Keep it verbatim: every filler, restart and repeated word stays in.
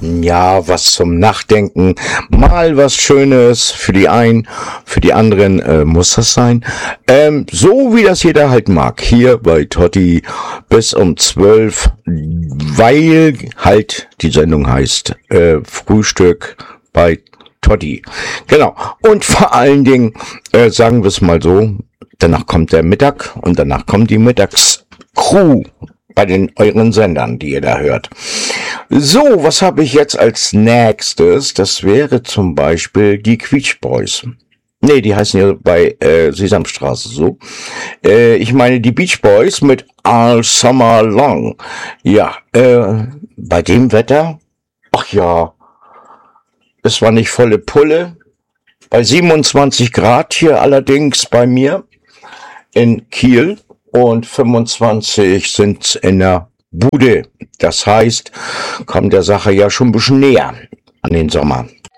Ja, was zum Nachdenken, mal was Schönes für die einen, für die anderen äh, muss das sein. Ähm, so wie das jeder halt mag, hier bei Totti bis um zwölf, weil halt die Sendung heißt äh, Frühstück bei Totti. Genau, und vor allen Dingen, äh, sagen wir es mal so, danach kommt der Mittag und danach kommt die Mittagscrew bei den euren Sendern, die ihr da hört. So, was habe ich jetzt als nächstes? Das wäre zum Beispiel die Quietsch Boys. Nee, die heißen ja bei äh, Sesamstraße so. Äh, ich meine die Beach Boys mit All Summer Long. Ja, äh, bei dem Wetter, ach ja, es war nicht volle Pulle. Bei siebenundzwanzig Grad hier allerdings bei mir in Kiel. Und fünfundzwanzig sind's in der Bude. Das heißt, kommt der Sache ja schon ein bisschen näher an den Sommer.